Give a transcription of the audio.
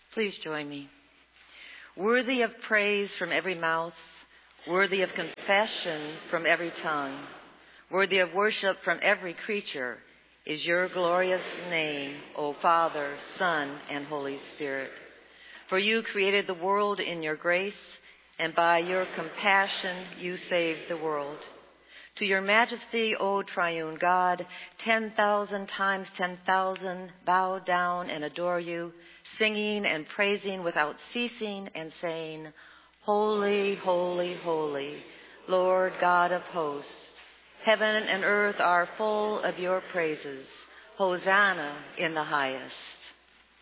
Please join me. Worthy of praise from every mouth, worthy of confession from every tongue, worthy of worship from every creature, is your glorious name, O Father, Son, and Holy Spirit. For you created the world in your grace, and by your compassion you saved the world. To your majesty, O triune God, 10,000 times 10,000 bow down and adore you, singing and praising without ceasing and saying, Holy, holy, holy, Lord God of hosts. Heaven and earth are full of your praises. Hosanna in the highest.